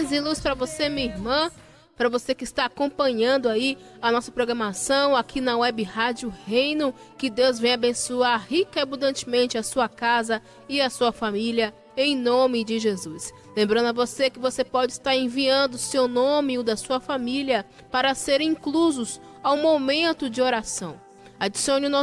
Paz e luz para você, minha irmã, para você que está acompanhando aí a nossa programação aqui na Web Rádio Reino. Que Deus venha abençoar rica e abundantemente a sua casa e a sua família, em nome de Jesus. Lembrando a você que você pode estar enviando o seu nome e o da sua família para serem inclusos ao momento de oração. Adicione o nosso